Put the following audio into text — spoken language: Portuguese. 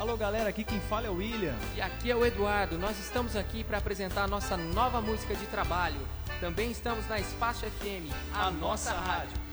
Alô galera, aqui quem fala é o William. E aqui é o Eduardo, nós estamos aqui para apresentar a nossa nova música de trabalho. Também estamos na Espaço FM, a nossa rádio.